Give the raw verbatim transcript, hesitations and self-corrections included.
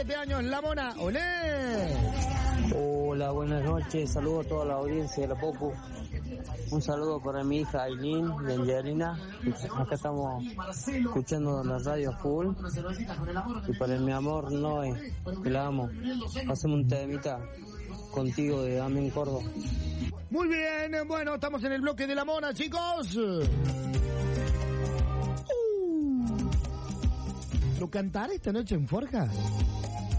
cumpleaños La Mona. ¡Olé! Hola, buenas noches. Saludo a toda la audiencia de La Popu. Un saludo para mi hija Aileen de Angelina. Acá estamos escuchando la radio full. Y para mi amor Noé, que la amo. Hacemos un temita contigo de Amén Córdoba. Muy bien, bueno, estamos en el bloque de La Mona, chicos. Uh. ¿Lo cantaré esta noche en Forja?